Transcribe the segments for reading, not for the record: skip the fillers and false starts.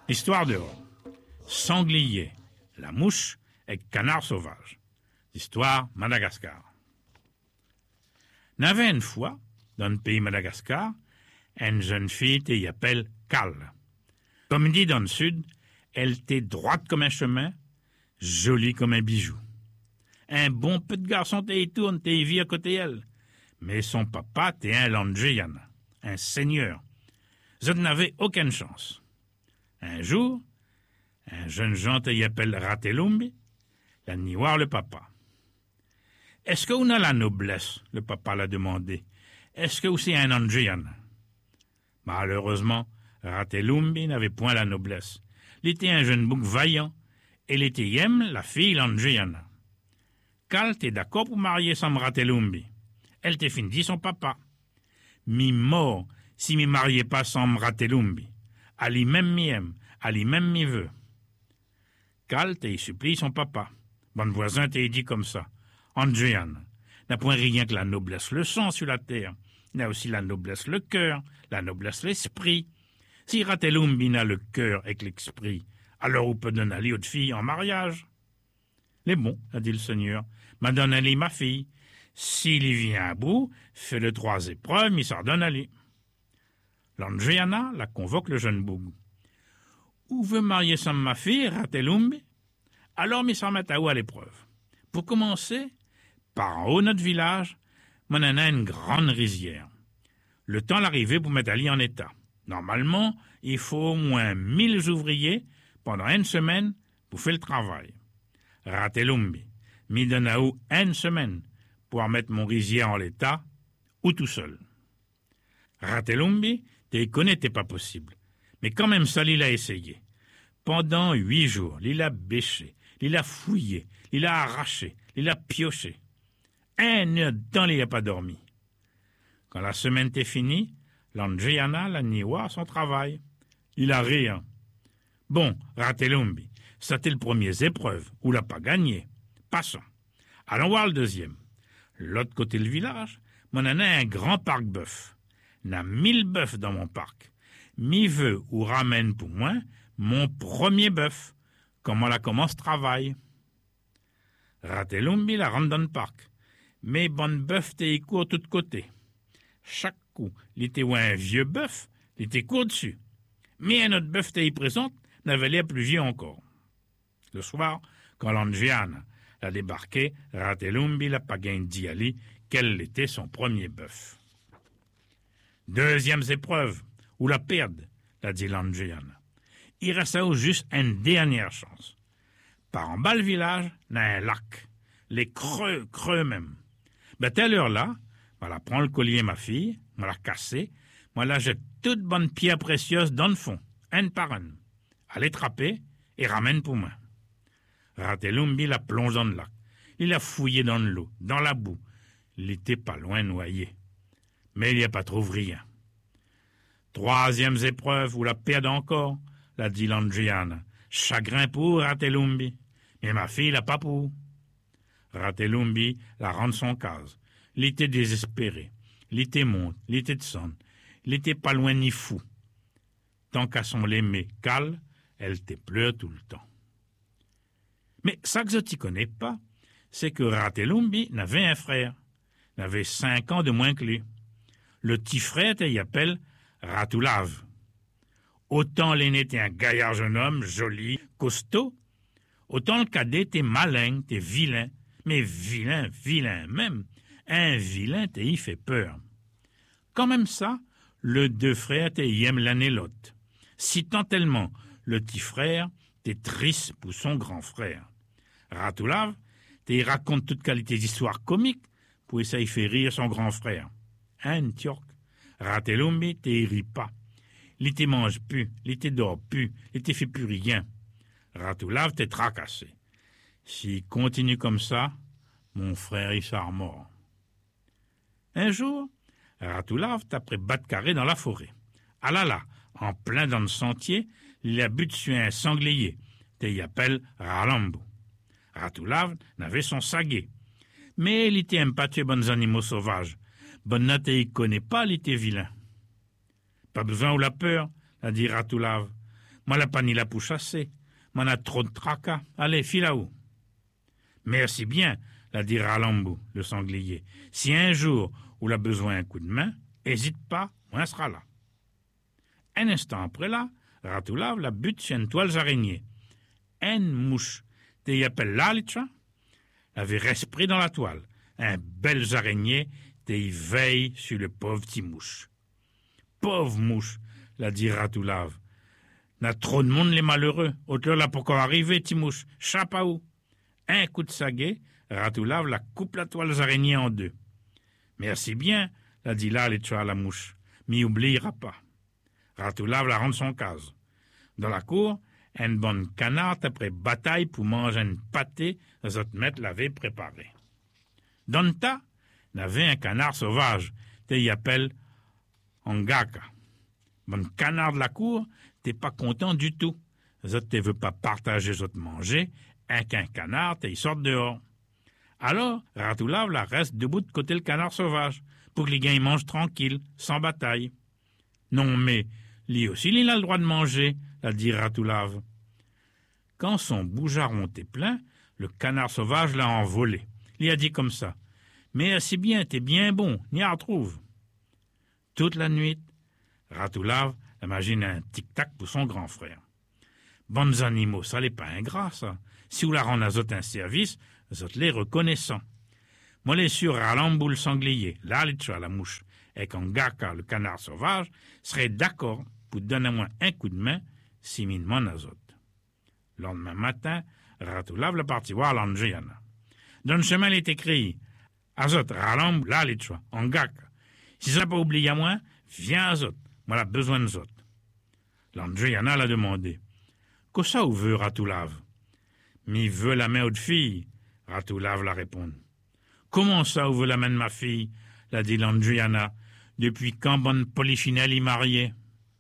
Histoire dehors. Sanglier, la mouche et canard sauvage. Histoire Madagascar. N'avait une fois, dans le pays Madagascar, une jeune fille qui appelle Cal. Comme dit dans le sud, elle était droite comme un chemin, jolie comme un bijou. Un bon petit garçon t'y tourne, t'y vit à côté d'elle. Mais son papa t'est un Landjian, un seigneur. Je n'avais aucune chance. Un jour, un jeune gens t'y appelle Ratelumbi, l'a ni voir le papa. Est-ce que vous avez la noblesse? Le papa l'a demandé. Est-ce que vous êtes un Landjian? Malheureusement, Ratelumbi n'avait point la noblesse. Il était un jeune bouc vaillant, et il était yem la fille Landjian. Cal t'est d'accord pour marier sans Ratelumbi. Elle t'est fin dit son papa. Mi mort si mi mariait pas sans Ratelumbi. Ali même mi aime, ali même mi veut. Cal t'est supplie son papa. Bon voisin t'est dit comme ça. Andréan n'a point rien que la noblesse le sang sur la terre. Il a aussi la noblesse le cœur, la noblesse l'esprit. Si Ratelumbi n'a le cœur et l'esprit, alors on peut donner à l'autre fille en mariage. Les bon, a dit le Seigneur, m'a donné à lui ma fille. S'il y vient à bout, fait le 3 épreuves, il s'en donne à lui. L'Andréana la convoque le jeune bougou. Où veut marier sans ma fille, Ratelumbi? Alors m'y s'en met à où à l'épreuve. Pour commencer, par en haut de notre village, mon en a une grande rizière. Le temps l'arrivée pour mettre à lit en état. Normalement, il faut au moins 1000 ouvriers pendant une semaine pour faire le travail. Ratelumbi m'y donne à où une semaine pour mettre mon rizière en l'état, ou tout seul. Ratelumbi, t'es connais, t'es pas possible. Mais quand même ça, il a essayé. Pendant 8 jours, il a bêché, il a fouillé, il a arraché, il a pioché. Un heure de temps, il n'a pas dormi. Quand la semaine était finie, l'Andréana l'a niwa son travail. Il a rien. Bon, Ratelumbi, c'était le premier épreuve, où l'a pas gagné. Passons. Allons voir le deuxième. L'autre côté du village, mon en a un grand parc bœuf. N'a 1000 bœufs dans mon parc. Mi veut ou ramène pour moi mon premier bœuf. Comment la commence travail. Ratelumbi la rentre dans le parc. Mais bonne bœuf t'es court de tous côtés. Chaque coup, il était un vieux bœuf, il était court dessus. Mais un autre bœuf t'es présente, n'avait l'air plus vieux encore. Le soir, quand l'Andjian a débarqué, Ratelumbi l'a pas gagné dit à lui quel était son premier bœuf. Deuxième épreuve, ou la perde, l'a dit l'Andjian. Il reste à juste une dernière chance. Par en bas le village, n'a un lac. Les creux même. Ben, telle heure-là, voilà, prends le collier, ma fille, moi la cassé, moi la jette toute bonne pierre précieuse dans le fond, une par une. Allez trapper et ramène pour moi. Ratelumbi la plonge dans le lac. Il a fouillé dans l'eau, dans la boue. Il était pas loin noyé. Mais il n'y a pas trouvé rien. Troisième épreuve, ou la perde encore, l'a dit l'Andjian. Chagrin pour Ratelumbi. Mais ma fille l'a pas pour. Ratelumbi la rend son case. Il était désespéré. Il était monte, il était sonne. Il était pas loin ni fou. Tant qu'à son l'aimé Cal, elle te pleure tout le temps. Mais ça que je t'y connais pas, c'est que Ratelumbi n'avait un frère. N'avait 5 ans de moins que lui. Le petit frère y appelle Ratulav. Autant l'aîné était un gaillard jeune homme, joli, costaud, autant le cadet était malin, était vilain, mais vilain même. Un vilain y fait peur. Quand même ça, le deux frères y aiment l'un et l'autre. Si tant tellement le petit frère t'es triste pour son grand frère. Ratulav t'y raconte toute qualité d'histoire comique pour essayer de faire rire son grand frère. Un Turc. Ratelumbi t'y rit pas. Il te mange plus, il te dort plus, il te fait plus rien. Ratulav t'est tracassé. S'il continue comme ça, mon frère il sera mort. Un jour, Ratulav t'a pris battre carré dans la forêt. Ah là, en plein dans le sentier, il a buté sur un sanglier, t'y appelle Ralambo. Ratulav n'avait son saguet. Mais il était pas tuer bons animaux sauvages. Bonne il connaît pas, il était vilain. Pas besoin ou la peur, a dit Ratulav. Moi, la pani la pour chasser. M'en a trop de tracas. Allez, file là-haut. Merci bien, l'a dit Ralambou, le sanglier. Si un jour où l'a besoin un coup de main, hésite pas, moi sera là. Un instant après là, Ratoulav la bute sur une toile araignée. Une mouche, t'y appelle l'alitcha, avait respiré dans la toile. Un bel araignée, t'y veille sur le pauvre petit mouche. Pauvre mouche, l'a dit Ratoulav. N'a trop de monde les malheureux. Autre là pourquoi arriver, petit mouche, chape à où? Un coup de saguet, Ratoulav la coupe la toile araignée en deux. Merci bien, l'a dit l'alitcha à la mouche, m'y oubliera pas. Ratoulav la rentre son case. Dans la cour, une bonne canard après bataille pour manger une pâtée, les autres maîtres l'avaient préparé. Dans le tas, n'avait un canard sauvage, t'y appelle Angaka. Bon canard de la cour, t'es pas content du tout. Les autres te veut pas partager les autres manger, qu'un canard, t'y sort dehors. Alors, Ratoulav la reste debout de côté le canard sauvage, pour que les gars mangent tranquille, sans bataille. Non, mais, lui aussi, il a le droit de manger, l'a dit Ratoulav. Quand son bougearon était plein, le canard sauvage l'a envolé. Il a dit comme ça. Mais c'est bien, t'es bien bon, n'y a retrouve. Toute la nuit, Ratoulav imagine un tic-tac pour son grand frère. Bonnes animaux, ça n'est pas ingrat, ça. Si vous la rendez à zot un service, zot les reconnaissant. Moi, les sur Ralambou le sanglier, l'alitcha la mouche, et Kangaka le canard sauvage, serait d'accord pour donner à moi un coup de main, si mine m'en azot. Le lendemain matin, Ratoulav le parti voir l'Andriana. Dans le chemin, il est écrit Azot, Ralambou, l'alitcha, Angaka. Si ça n'a pas oublié à moi, viens Azot, moi j'ai besoin de zot. L'Andriana l'a demandé. Qu'est-ce ça ou veut Ratoulav? Mais veut la main de fille, Ratoulav l'a répondu. Comment ça ou veut la main de ma fille? L'a dit l'Andriana. Depuis quand bonne polichinelle y mariée?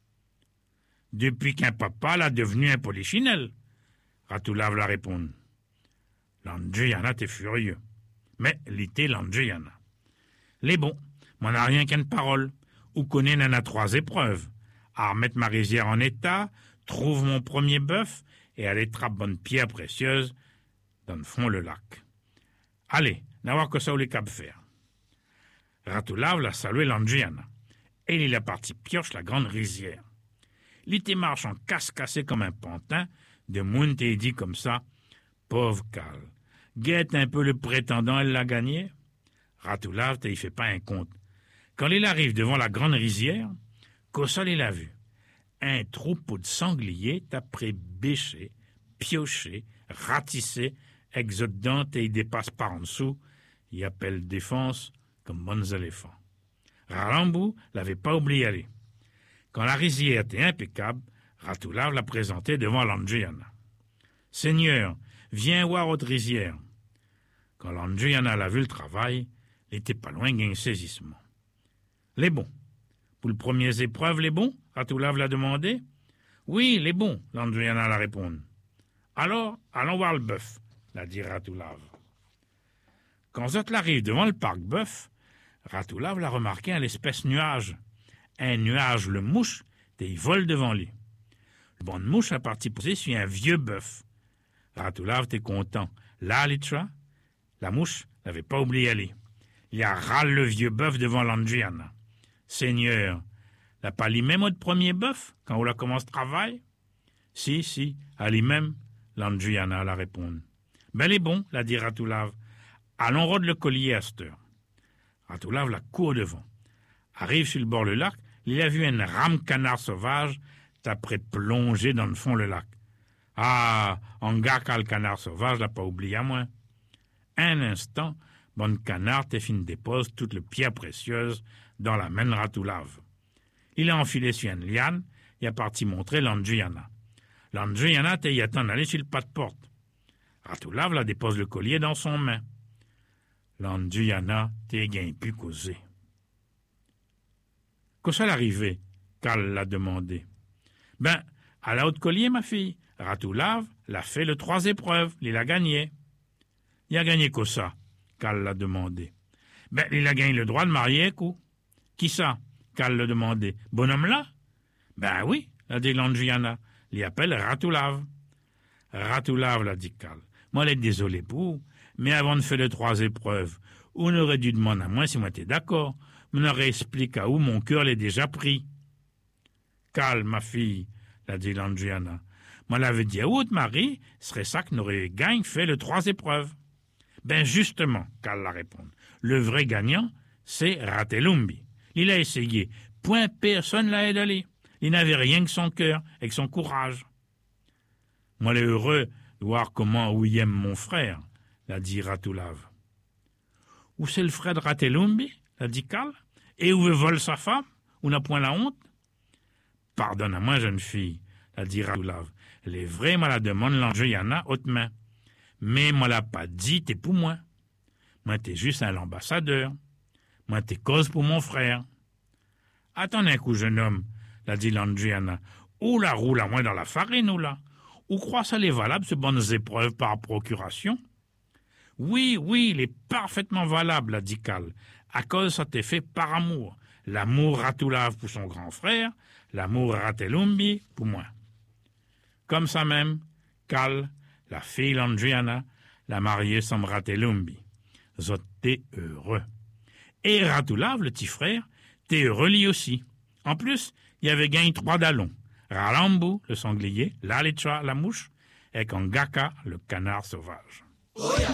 Depuis qu'un papa l'a devenu un polichinelle, Ratoulav l'a répondu. L'Andriana t'es furieux. Mais l'ité l'Andriana. Les bons, m'en a rien qu'une parole. Ou connaît n'en a 3 épreuves. À remettre ma rizière en état, trouve mon premier bœuf et aller trappe bonne pierre précieuse dans le fond le lac. Allez, n'avoir que ça ou les cap faire. Ratoulav l'a salué l'Andriana. Et il a parti pioche la grande rizière. L'ité marche en casse-cassé comme un pantin, de moun t'est dit comme ça, pauvre Cal, guette un peu le prétendant, elle l'a gagné. Ratoulav t'y fait pas un compte. Quand il arrive devant la grande rizière, Kossol il a vu. Un troupeau de sangliers t'après bêché, pioché, ratissé, exodant et il dépasse par en dessous, il appelle défense comme bons éléphants. Ralambou l'avait pas oublié aller. Quand la rizière était impeccable, Ratoulav l'a présenté devant l'Andriana. Seigneur, viens voir votre rizière. Quand l'Andriana l'a vu le travail, il était pas loin d'un saisissement. Les bons. Pour le premier épreuve, les bons? Ratoulav l'a demandé. Oui, les bons, l'Andriana l'a répondu. Alors, allons voir le bœuf, l'a dit Ratoulav. Quand Zot arrive devant le parc bœuf, Ratoulav l'a remarqué à l'espèce nuage. Un nuage, le mouche, et il vole devant lui. Le bon de mouche a parti poser sur un vieux bœuf. Ratoulav était content. Là, l'itra, la mouche n'avait pas oublié aller. Il a râle le vieux bœuf devant l'Andriana. Seigneur, n'a pas lui-même votre premier bœuf quand on la commence travail? Si, à lui-même, l'Andriana l'a répondu. Ben, les bon, l'a dit Ratoulav. Allons rôde le collier à cette heure. Ratoulav la court devant. Arrive sur le bord du lac, il a vu une rame canard sauvage t'après plonger dans le fond le lac. Ah, Angaka le canard sauvage l'a pas oublié à moi. Un instant, bon canard t'es fin dépose toute le pierre précieuse dans la main de Ratoulav. Il a enfilé sur une liane et a parti montrer l'Andriana. L'Andriana t'y attend d'aller sur le pas de porte. Ratoulav la dépose le collier dans son main. L'Andriana t'y gagne plus causer. Qu'est-ce qui l'arrivée? Cal l'a demandé. Ben, à la haute collier, ma fille. Ratoulav l'a fait le 3 épreuves, il a gagné. Il a gagné quoi ça? Cal l'a demandé. Ben, il a gagné le droit de marier, coup. Qui ça? Cal l'a demandé. Bonhomme là? Ben oui, l'a dit l'Andriana. l'y appelle Ratoulave. Ratoulave, la dit Cal. Moi, l'ai désolé pour, mais avant de faire les 3 épreuves, on aurait dû demander à moi si moi t'es d'accord. On aurait expliqué à où mon cœur l'est déjà pris. Cal, ma fille, la dit l'Andriana. Moi, l'avais dit à Haute-Marie, serait ça que n'aurait gagne fait les 3 épreuves. Ben, justement, Cal la répond. Le vrai gagnant, c'est Ratelumbi. Il a essayé. Point personne l'a aidé. Il n'avait rien que son cœur et que son courage. Moi, l'ai heureux de voir comment où il aime mon frère, l'a dit Ratoulave. Où c'est le frère de Ratelumbi, l'a dit Cal, et où vole sa femme, où n'a point la honte? Pardonne à moi, jeune fille, l'a dit Ratoulave. Elle est vraie, moi la demande l'Andriana haute main. Mais moi l'a pas dit, t'es pour moi. Moi, t'es juste un ambassadeur. Moi, t'es cause pour mon frère. Attends un coup, jeune homme, l'a dit l'Andriana. Où la roule à moi dans la farine, ou là? Où croit ça les valable, ces bonnes épreuves par procuration? Oui, il est parfaitement valable, l'a dit Cal. À cause ça t'est fait par amour. L'amour Ratoulave pour son grand frère, l'amour Ratelumbi pour moi. Comme ça même, Cal, la fille l'Andriana, la mariée sans Ratelumbi. Zot t'es heureux. Et Ratoulave, le petit frère, t'es heureux lui aussi. En plus, il y avait gagné 3 dallons. Ralambu, le sanglier, Lalicha, la mouche, et Kangaka, le canard sauvage.